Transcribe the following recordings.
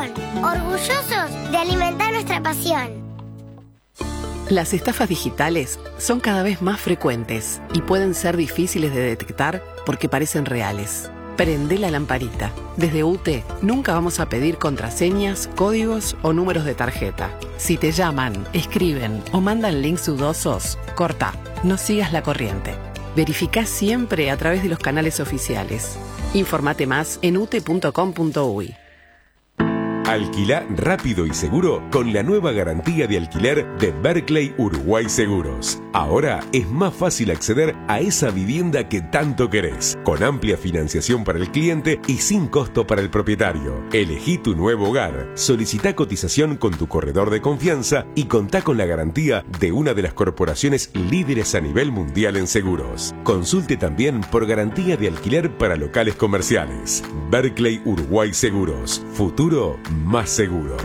Vodafone, orgullosos de alimentar nuestra pasión. Las estafas digitales son cada vez más frecuentes y pueden ser difíciles de detectar porque parecen reales. Prende la lamparita. Desde UTE nunca vamos a pedir contraseñas, códigos o números de tarjeta. Si te llaman, escriben o mandan links dudosos, corta, no sigas la corriente. Verificá siempre a través de los canales oficiales. Informate más en ute.com.uy. Alquilá rápido y seguro con la nueva garantía de alquiler de Berkeley Uruguay Seguros. Ahora es más fácil acceder a esa vivienda que tanto querés, con amplia financiación para el cliente y sin costo para el propietario. Elegí tu nuevo hogar, solicitá cotización con tu corredor de confianza y contá con la garantía de una de las corporaciones líderes a nivel mundial en seguros. Consulte también por garantía de alquiler para locales comerciales. Berkeley Uruguay Seguros. Futuro más seguro.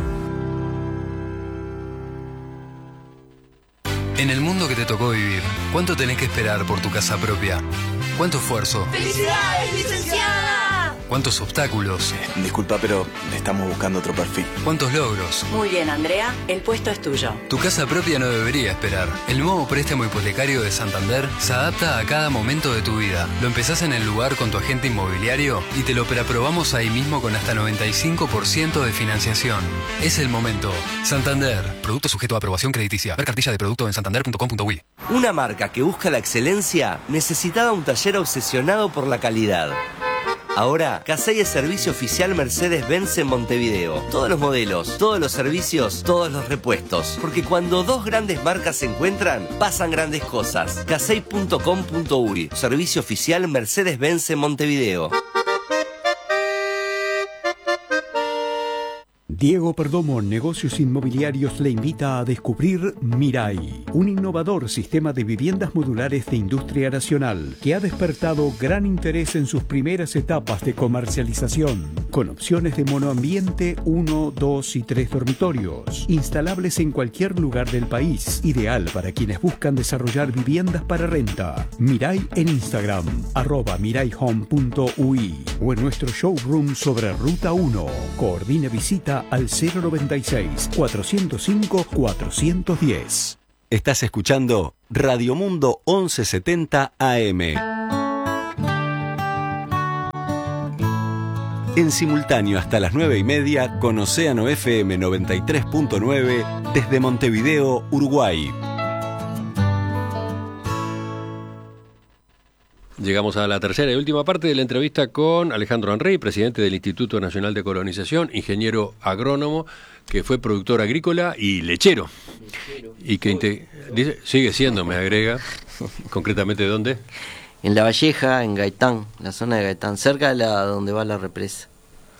En el mundo que te tocó vivir, ¿cuánto tenés que esperar por tu casa propia? ¿Cuánto esfuerzo? ¡Felicidades, licenciada! ¿Cuántos obstáculos? Disculpa, pero estamos buscando otro perfil. ¿Cuántos logros? Muy bien, Andrea, el puesto es tuyo. Tu casa propia no debería esperar. El nuevo préstamo hipotecario de Santander se adapta a cada momento de tu vida. Lo empezás en el lugar con tu agente inmobiliario y te lo preaprobamos ahí mismo con hasta 95% de financiación. Es el momento. Santander. Producto sujeto a aprobación crediticia. Ver cartilla de producto en santander.com.uy. Una marca que busca la excelencia necesitaba un taller obsesionado por la calidad. Ahora, Casey es servicio oficial Mercedes-Benz en Montevideo. Todos los modelos, todos los servicios, todos los repuestos. Porque cuando dos grandes marcas se encuentran, pasan grandes cosas. Casey.com.uy. Servicio oficial Mercedes-Benz en Montevideo. Diego Perdomo, Negocios Inmobiliarios, le invita a descubrir Mirai, un innovador sistema de viviendas modulares de industria nacional que ha despertado gran interés en sus primeras etapas de comercialización, con opciones de monoambiente 1, 2 y 3 dormitorios, instalables en cualquier lugar del país, ideal para quienes buscan desarrollar viviendas para renta. Mirai en Instagram, @miraihome.ui o en nuestro showroom sobre Ruta 1. Coordine visita al 096-405-410. Estás escuchando Radio Mundo 1170 AM. En simultáneo hasta las 9:30 con Océano FM 93.9 desde Montevideo, Uruguay. Llegamos a la tercera y última parte de la entrevista con Alejandro Henry, presidente del Instituto Nacional de Colonización, ingeniero agrónomo, que fue productor agrícola y lechero. Y que dice, sigue siendo, me agrega, concretamente ¿dónde? En La Valleja, en Gaitán, la zona de Gaitán, cerca de donde va la represa.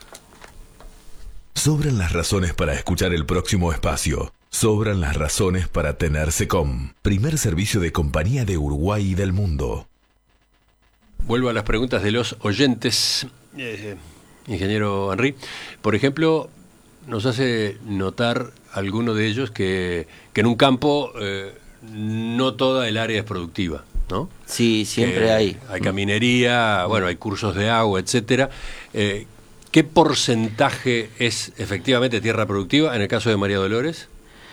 Sobran las razones para escuchar el próximo espacio. Sobran las razones para tener SECOM, primer servicio de compañía de Uruguay y del mundo. Vuelvo a las preguntas de los oyentes, ingeniero Henry. Por ejemplo, nos hace notar alguno de ellos que en un campo no toda el área es productiva, ¿no? Sí, siempre hay. Hay caminería, bueno, hay cursos de agua, etcétera. ¿Qué porcentaje es efectivamente tierra productiva en el caso de María Dolores?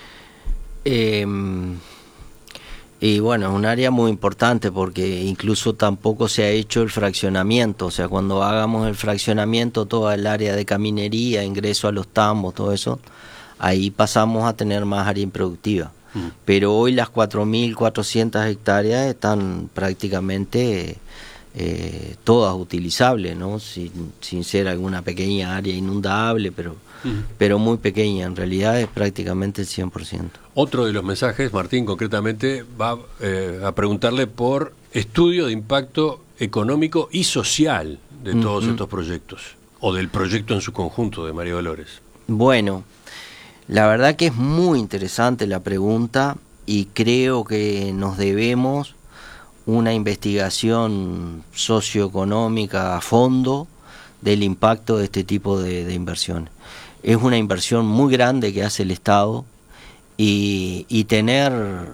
Y bueno, es un área muy importante porque incluso tampoco se ha hecho el fraccionamiento. O sea, cuando hagamos el fraccionamiento, toda el área de caminería, ingreso a los tambos, todo eso, ahí pasamos a tener más área improductiva. Pero hoy las 4.400 hectáreas están prácticamente todas utilizables, ¿no? Sin ser alguna pequeña área inundable, pero muy pequeña. En realidad es prácticamente el 100%. Otro de los mensajes, Martín, concretamente, va a preguntarle por estudio de impacto económico y social de todos estos proyectos, o del proyecto en su conjunto de María Dolores. Bueno, la verdad que es muy interesante la pregunta y creo que nos debemos una investigación socioeconómica a fondo del impacto de este tipo de inversiones. Es una inversión muy grande que hace el Estado y tener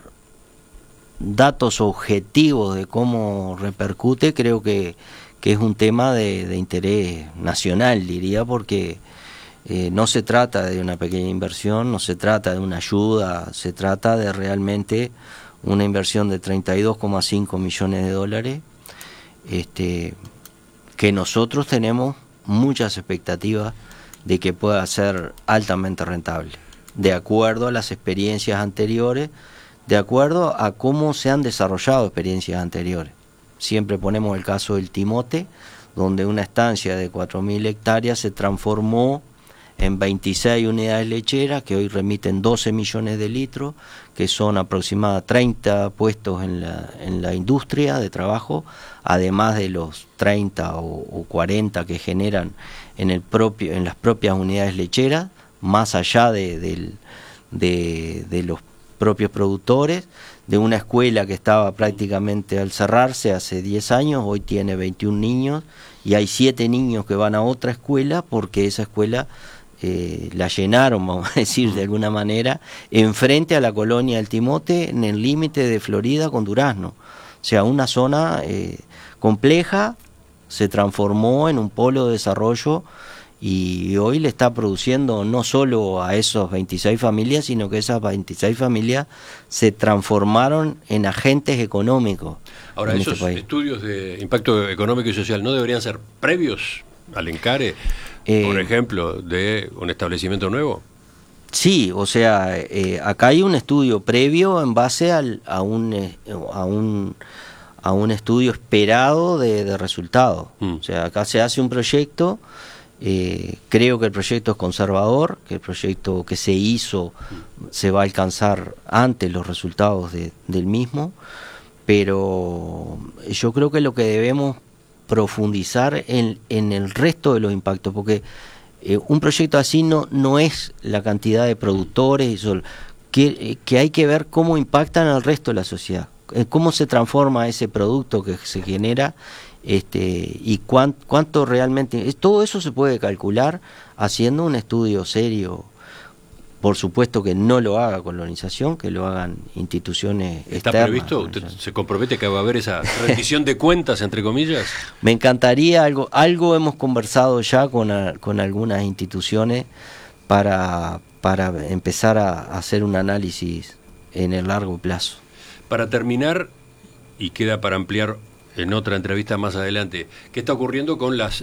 datos objetivos de cómo repercute creo que es un tema de interés nacional, diría, porque No se trata de una pequeña inversión, no se trata de una ayuda, se trata de realmente una inversión de 32,5 millones de dólares, que nosotros tenemos muchas expectativas de que pueda ser altamente rentable, de acuerdo a las experiencias anteriores, de acuerdo a cómo se han desarrollado experiencias anteriores. Siempre ponemos el caso del Timote, donde una estancia de 4.000 hectáreas se transformó en 26 unidades lecheras que hoy remiten 12 millones de litros, que son aproximadamente 30 puestos en la industria de trabajo, además de los 30 o 40 que generan en las propias unidades lecheras, más allá de los propios productores, de una escuela que estaba prácticamente al cerrarse hace 10 años, hoy tiene 21 niños, y hay 7 niños que van a otra escuela porque esa escuela la llenaron, vamos a decir de alguna manera, enfrente a la colonia del Timote, en el límite de Florida con Durazno. O sea, una zona compleja se transformó en un polo de desarrollo y hoy le está produciendo no solo a esos 26 familias, sino que esas 26 familias se transformaron en agentes económicos. Ahora, esos estudios de impacto económico y social no deberían ser previos al encare, por ejemplo, de un establecimiento nuevo. Sí, o sea, acá hay un estudio previo en base a un estudio esperado de resultados. O sea, acá se hace un proyecto, creo que el proyecto es conservador, que el proyecto que se hizo se va a alcanzar antes los resultados del mismo, pero yo creo que lo que debemos profundizar en el resto de los impactos, porque un proyecto así no es la cantidad de productores y solo, que hay que ver cómo impactan al resto de la sociedad, cómo se transforma ese producto que se genera, y cuánto realmente, todo eso se puede calcular haciendo un estudio serio. Por supuesto que no lo haga Colonización, que lo hagan instituciones ¿Está externas. previsto? ¿Usted se compromete que va a haber esa rendición de cuentas, entre comillas? Me encantaría, algo hemos conversado ya con algunas instituciones para empezar a hacer un análisis en el largo plazo. Para terminar, y queda para ampliar en otra entrevista más adelante, ¿qué está ocurriendo con las